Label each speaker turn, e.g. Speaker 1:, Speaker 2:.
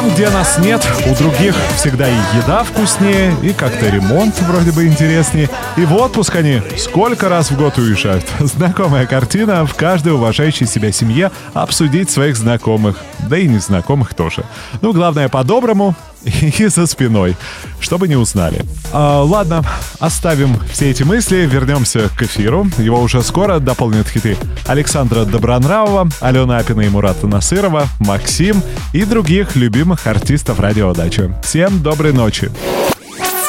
Speaker 1: Там, где нас нет, у других всегда и еда вкуснее, и как-то ремонт вроде бы интереснее. И в отпуск они сколько раз в год уезжают. Знакомая картина: в каждой уважающей себя семье обсудить своих знакомых, да и незнакомых тоже. Ну, главное, по-доброму и за спиной, чтобы не узнали. Ладно, оставим все эти мысли, вернемся к эфиру. Его уже скоро дополнят хиты Александра Добронравова, Алена Апина и Мурата Насырова, Максим и других любимых артистов радио Дача. Всем доброй ночи.